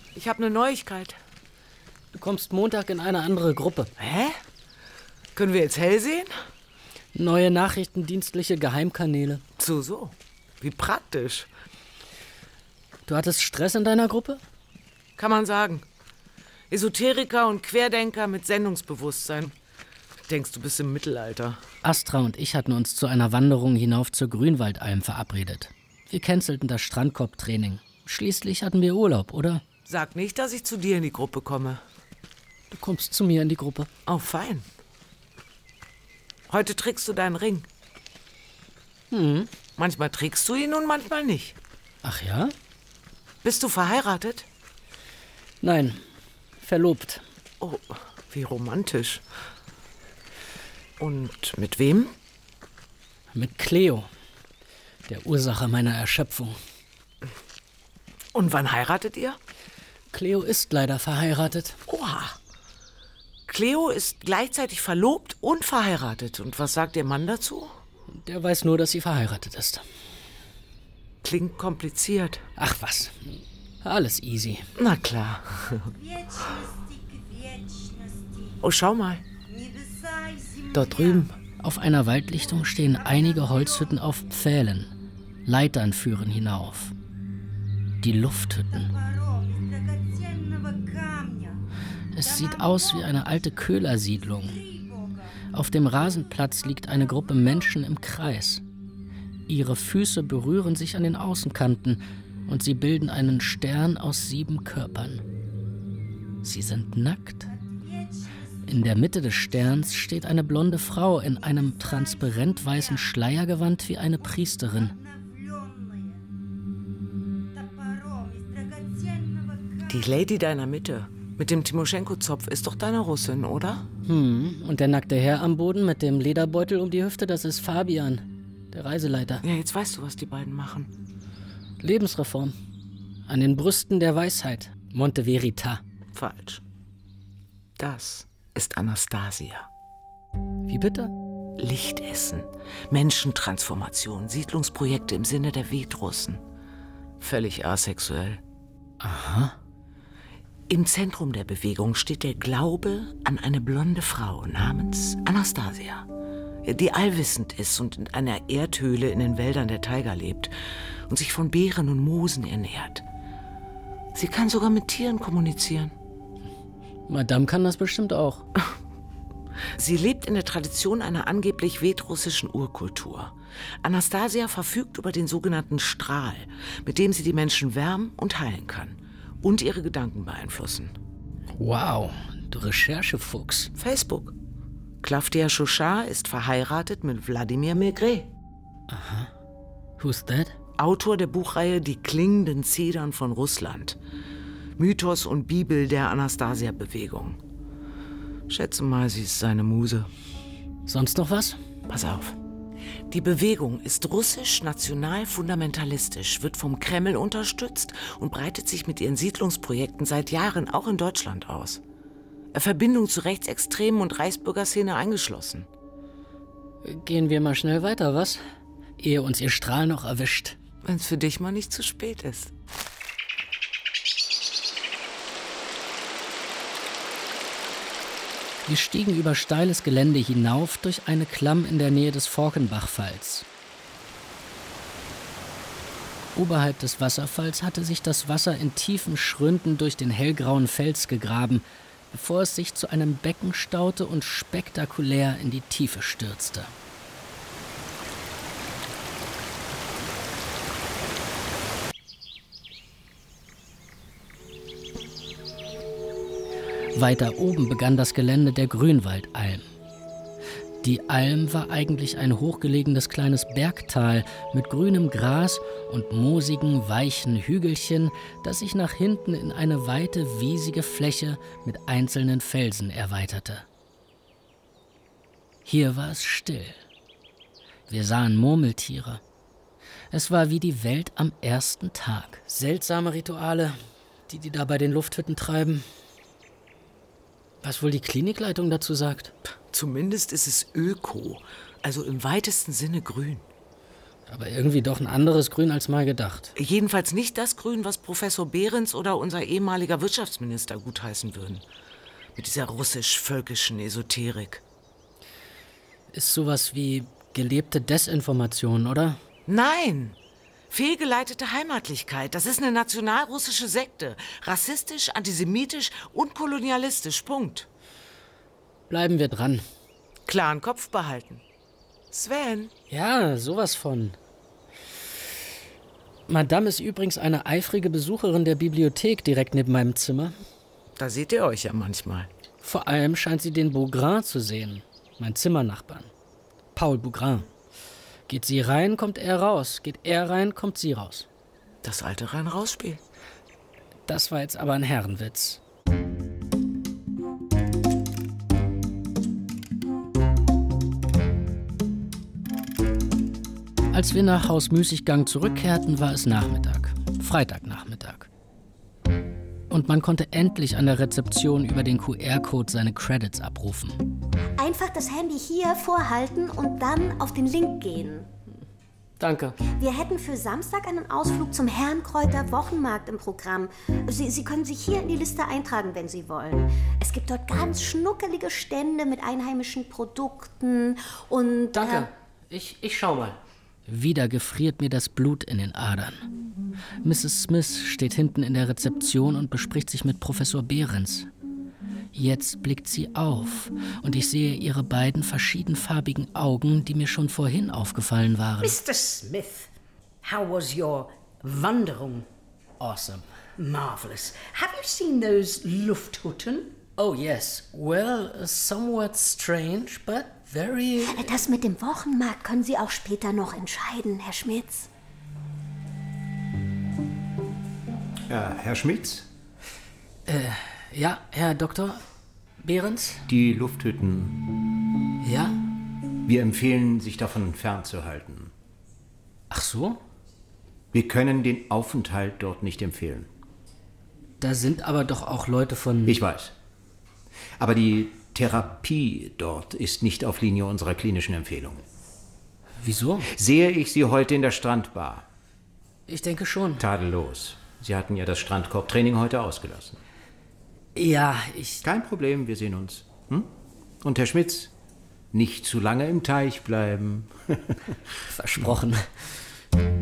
Ich habe eine Neuigkeit. Du kommst Montag in eine andere Gruppe. Hä? Können wir jetzt hell sehen? Neue nachrichtendienstliche Geheimkanäle. So. Wie praktisch. Du hattest Stress in deiner Gruppe? Kann man sagen. Esoteriker und Querdenker mit Sendungsbewusstsein. Denkst, du bist im Mittelalter. Astra und ich hatten uns zu einer Wanderung hinauf zur Grünwaldalm verabredet. Wir cancelten das Strandkorbtraining. Schließlich hatten wir Urlaub, oder? Sag nicht, dass ich zu dir in die Gruppe komme. Du kommst zu mir in die Gruppe. Oh, fein. Heute trägst du deinen Ring. Manchmal trägst du ihn und manchmal nicht. Ach ja? Bist du verheiratet? Nein, verlobt. Oh, wie romantisch. Und mit wem? Mit Cleo, der Ursache meiner Erschöpfung. Und wann heiratet ihr? Cleo ist leider verheiratet. Oha. Cleo ist gleichzeitig verlobt und verheiratet. Und was sagt ihr Mann dazu? Der weiß nur, dass sie verheiratet ist. Klingt kompliziert. Ach was, alles easy. Na klar. Oh, schau mal. Dort drüben auf einer Waldlichtung stehen einige Holzhütten auf Pfählen. Leitern führen hinauf. Die Lufthütten. Es sieht aus wie eine alte Köhlersiedlung. Auf dem Rasenplatz liegt eine Gruppe Menschen im Kreis. Ihre Füße berühren sich an den Außenkanten und sie bilden einen Stern aus 7 Körpern. Sie sind nackt. In der Mitte des Sterns steht eine blonde Frau in einem transparent weißen Schleiergewand wie eine Priesterin. Die Lady deiner Mitte mit dem Timoschenko-Zopf ist doch deine Russin, oder? Und der nackte Herr am Boden mit dem Lederbeutel um die Hüfte, das ist Fabian, der Reiseleiter. Ja, jetzt weißt du, was die beiden machen. Lebensreform. An den Brüsten der Weisheit. Monte Verita. Falsch. Das ist Anastasia. Wie bitte? Lichtessen, Menschentransformation, Siedlungsprojekte im Sinne der Vedrussen. Völlig asexuell. Aha. Im Zentrum der Bewegung steht der Glaube an eine blonde Frau namens Anastasia, die allwissend ist und in einer Erdhöhle in den Wäldern der Taiga lebt und sich von Beeren und Moosen ernährt. Sie kann sogar mit Tieren kommunizieren. Madame kann das bestimmt auch. Sie lebt in der Tradition einer angeblich vedrussischen Urkultur. Anastasia verfügt über den sogenannten Strahl, mit dem sie die Menschen wärmen und heilen kann und ihre Gedanken beeinflussen. Wow, du Recherchefuchs. Facebook. Claudia Chauchat ist verheiratet mit Wladimir Maigret. Aha. Who's that? Autor der Buchreihe Die klingenden Zedern von Russland. Mythos und Bibel der Anastasia-Bewegung. Schätze mal, sie ist seine Muse. Sonst noch was? Pass auf. Die Bewegung ist russisch-national-fundamentalistisch, wird vom Kreml unterstützt und breitet sich mit ihren Siedlungsprojekten seit Jahren auch in Deutschland aus. Verbindung zu Rechtsextremen und Reichsbürgerszene eingeschlossen. Gehen wir mal schnell weiter, was? Ehe uns ihr Strahl noch erwischt. Wenn es für dich mal nicht zu spät ist. Wir stiegen über steiles Gelände hinauf durch eine Klamm in der Nähe des Forkenbachfalls. Oberhalb des Wasserfalls hatte sich das Wasser in tiefen Schründen durch den hellgrauen Fels gegraben, bevor es sich zu einem Becken staute und spektakulär in die Tiefe stürzte. Weiter oben begann das Gelände der Grünwaldalm. Die Alm war eigentlich ein hochgelegenes kleines Bergtal mit grünem Gras und moosigen, weichen Hügelchen, das sich nach hinten in eine weite, wiesige Fläche mit einzelnen Felsen erweiterte. Hier war es still. Wir sahen Murmeltiere. Es war wie die Welt am ersten Tag. Seltsame Rituale, die da bei den Lufthütten treiben. Was wohl die Klinikleitung dazu sagt? Zumindest ist es öko, also im weitesten Sinne grün. Aber irgendwie doch ein anderes Grün als mal gedacht. Jedenfalls nicht das Grün, was Professor Behrens oder unser ehemaliger Wirtschaftsminister gutheißen würden. Mit dieser russisch-völkischen Esoterik. Ist sowas wie gelebte Desinformation, oder? Nein! Fehlgeleitete Heimatlichkeit. Das ist eine nationalrussische Sekte. Rassistisch, antisemitisch und kolonialistisch. Punkt. Bleiben wir dran. Klaren Kopf behalten. Sven? Ja, sowas von. Madame ist übrigens eine eifrige Besucherin der Bibliothek direkt neben meinem Zimmer. Da seht ihr euch ja manchmal. Vor allem scheint sie den Bougrain zu sehen, mein Zimmernachbarn. Paul Bougrain. Geht sie rein, kommt er raus. Geht er rein, kommt sie raus. Das alte Rein-Raus-Spiel. Das war jetzt aber ein Herrenwitz. Als wir nach Haus Müßiggang zurückkehrten, war es Nachmittag. Freitagnachmittag. Und man konnte endlich an der Rezeption über den QR-Code seine Credits abrufen. Einfach das Handy hier vorhalten und dann auf den Link gehen. Danke. Wir hätten für Samstag einen Ausflug zum Herrenkräuter Wochenmarkt im Programm. Sie können sich hier in die Liste eintragen, wenn Sie wollen. Es gibt dort ganz schnuckelige Stände mit einheimischen Produkten und... Danke. Ich schau mal. Wieder gefriert mir das Blut in den Adern. Mrs. Smith steht hinten in der Rezeption und bespricht sich mit Professor Behrens. Jetzt blickt sie auf und ich sehe ihre beiden verschiedenfarbigen Augen, die mir schon vorhin aufgefallen waren. Mr. Smith, how was your Wanderung? Awesome. Marvelous. Have you seen those Lufthutten? Oh yes. Well, somewhat strange, but very... Das mit dem Wochenmarkt können Sie auch später noch entscheiden, Herr Schmitz. Ja, Herr Schmitz? Ja, Herr Dr. Behrens? Die Lufthütten. Ja? Wir empfehlen, sich davon fernzuhalten. Ach so? Wir können den Aufenthalt dort nicht empfehlen. Da sind aber doch auch Leute von... Ich weiß. Aber die Therapie dort ist nicht auf Linie unserer klinischen Empfehlungen. Wieso? Sehe ich Sie heute in der Strandbar? Ich denke schon. Tadellos. Sie hatten ja das Strandkorbtraining heute ausgelassen. Ja, Kein Problem, wir sehen uns. Hm? Und Herr Schmitz, nicht zu lange im Teich bleiben. Versprochen.